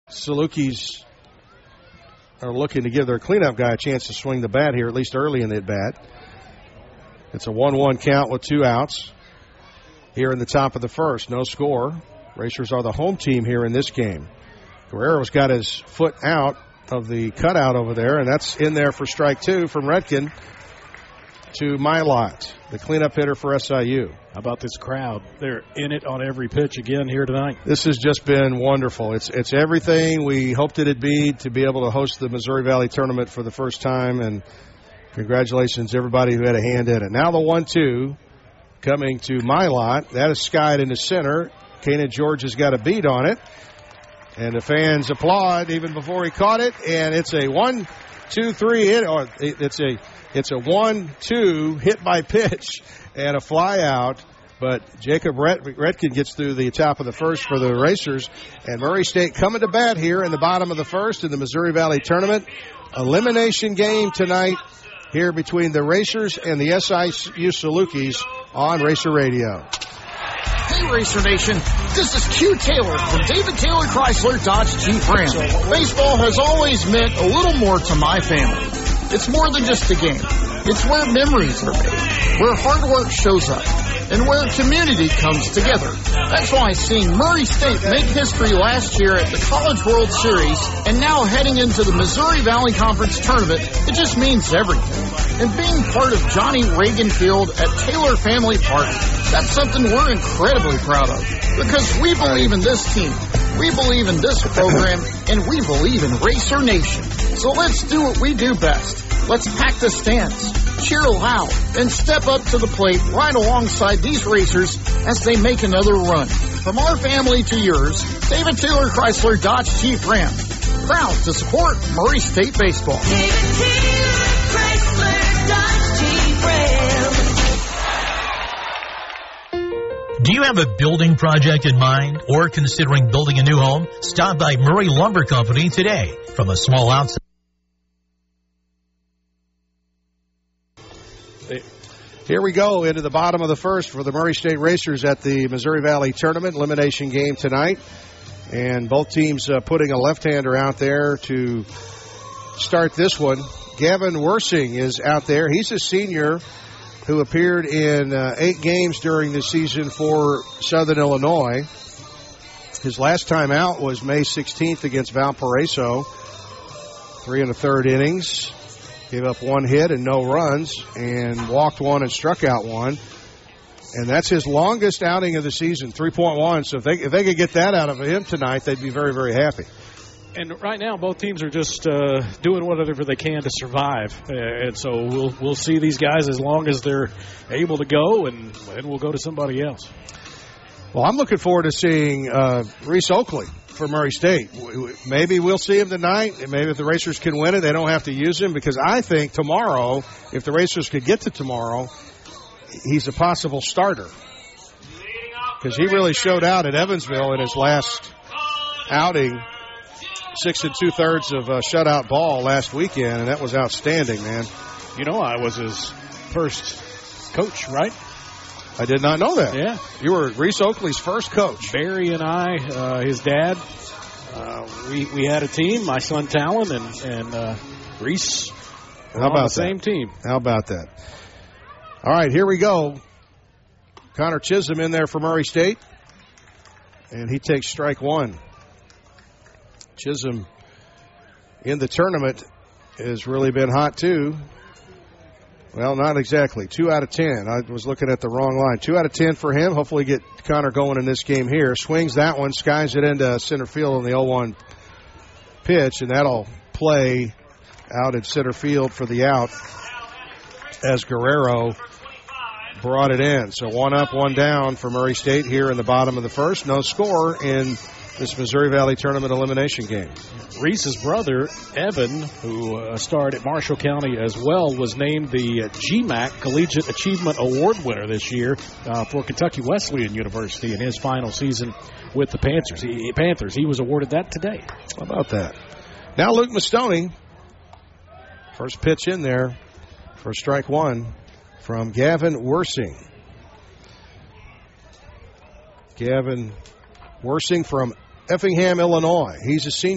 Salukis are looking to give their cleanup guy a chance to swing the bat here, at least early in the at-bat. It's a 1-1 count with 2 outs here in the top of the first. No score. Racers are the home team here in this game. Guerrero's got his foot out of the cutout over there, and that's in there for strike 2 from Redkin to Milot, the cleanup hitter for SIU. How about this crowd? They're in it on every pitch again here tonight. This has just been wonderful. It's everything we hoped it'd be to be able to host the Missouri Valley Tournament for the first time, and congratulations to everybody who had a hand in it. Now the 1-2 coming to Milot. That is skied into center. Kanan George has got a beat on it, and the fans applaud even before he caught it, and it's a 1-2-3 hit, or it's a 1-2 hit by pitch and a fly out. But Jacob Redkin gets through the top of the first for the Racers. And Murray State coming to bat here in the bottom of the first in the Missouri Valley Tournament. Elimination game tonight here between the Racers and the SIU Salukis on Racer Radio. Hey, Racer Nation, this is Q Taylor from David Taylor Chrysler Dodge Jeep Ram. Baseball has always meant a little more to my family. It's more than just a game. It's where memories are made, where hard work shows up, and where community comes together. That's why seeing Murray State make history last year at the College World Series and now heading into the Missouri Valley Conference Tournament, it just means everything. And being part of Johnny Reagan Field at Taylor Family Park, that's something we're incredibly proud of. Because we believe in this team, we believe in this program, and we believe in Racer Nation. So let's do what we do best. Let's pack the stands, cheer loud, and step up to the plate right alongside these racers as they make another run. From our family to yours, David Taylor Chrysler Dodge Jeep Ram. Proud to support Murray State Baseball. David Taylor Chrysler Dodge Jeep Ram. Do you have a building project in mind or considering building a new home? Stop by Murray Lumber Company today. From a small outside. Here we go into the bottom of the first for the Murray State Racers at the Missouri Valley Tournament elimination game tonight. And both teams putting a left-hander out there to start this one. Gavin Wersing is out there. He's a senior who appeared in 8 games during the season for Southern Illinois. His last time out was May 16th against Valparaiso. 3 1/3 innings. Gave up 1 hit and no runs, and walked 1 and struck out 1. And that's his longest outing of the season, 3.1. So if they could get that out of him tonight, they'd be very, very happy. And right now, both teams are just doing whatever they can to survive. And so we'll see these guys as long as they're able to go, and we'll go to somebody else. Well, I'm looking forward to seeing Reese Oakley for Murray State. Maybe we'll see him tonight. Maybe if the Racers can win it, they don't have to use him, because I think tomorrow, if the Racers could get to tomorrow, he's a possible starter. Because he really showed out at Evansville in his last outing. 6 2/3 of shutout ball last weekend, and that was outstanding, man. You know, I was his first coach, right? I did not know that. Yeah. You were Reese Oakley's first coach. Barry and I, his dad, we had a team, my son Talon and Reese were on the same team. How about that? All right, here we go. Connor Chisholm in there for Murray State, and he takes strike 1. Chisholm in the tournament has really been hot, too. Well, not exactly. 2 out of 10. I was looking at the wrong line. 2 out of 10 for him. Hopefully get Connor going in this game here. Swings that one, skies it into center field on the 0-1 pitch, and that'll play out in center field for the out as Guerrero brought it in. So 1 up, 1 down for Murray State here in the bottom of the first. No score in this Missouri Valley Tournament elimination game. Reese's brother, Evan, who starred at Marshall County as well, was named the GMAC Collegiate Achievement Award winner this year for Kentucky Wesleyan University in his final season with the Panthers. He was awarded that today. How about that? Now Luke Mastoni. First pitch in there for strike 1 from Gavin Wersing. Gavin Wersing from Effingham, Illinois. He's a senior.